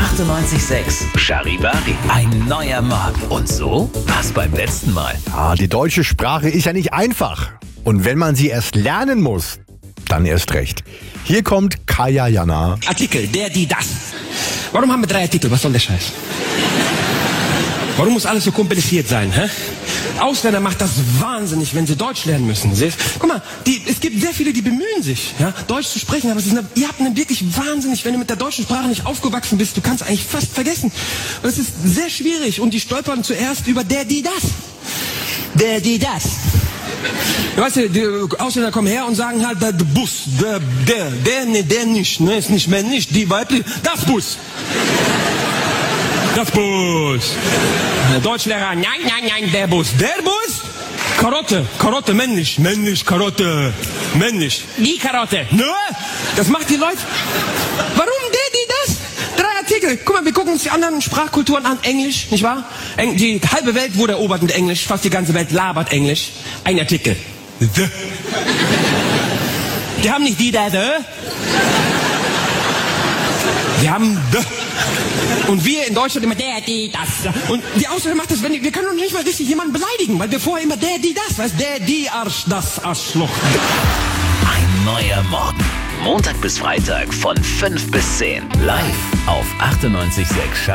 98.6 Charivari. Ein neuer Morgen. Und so war's beim letzten Mal. Ja, die deutsche Sprache ist ja nicht einfach. Und wenn man sie erst lernen muss, dann erst recht. Hier kommt Kaya Jana. Artikel, der, die, das. Warum haben wir 3 Artikel? Was soll der Scheiß? Warum muss alles so kompliziert sein? Hä? Ausländer macht das wahnsinnig, wenn sie Deutsch lernen müssen. Guck mal, es gibt sehr viele, die bemühen sich, ja, Deutsch zu sprechen, aber ihr habt einen wirklich wahnsinnig, wenn du mit der deutschen Sprache nicht aufgewachsen bist, du kannst eigentlich fast vergessen. Und es ist sehr schwierig und die stolpern zuerst über der, die, das. Der, die, das. Weißt du, die Ausländer kommen her und sagen halt, der Bus, der nicht, ne, ist nicht männlich, die weiblich, das Bus. Das Bus. Der Deutschlehrer, nein, der Bus. Der Bus? Karotte, männlich, Karotte, männlich. Die Karotte. Ne? Das macht die Leute. Warum der, die, das? 3 Artikel. Guck mal, wir gucken uns die anderen Sprachkulturen an. Englisch, nicht wahr? Die halbe Welt wurde erobert mit Englisch. Fast die ganze Welt labert Englisch. Ein Artikel. The. Die haben nicht die, der, the. Wir haben the. Und wir in Deutschland immer der, die, das. Und die Ausländer macht das, wir können noch nicht mal richtig jemanden beleidigen, weil wir vorher immer der, die, das, weißt, der, die, Arsch, das Arschloch. Ein neuer Morgen. Montag bis Freitag von 5 bis 10. Live auf 98.6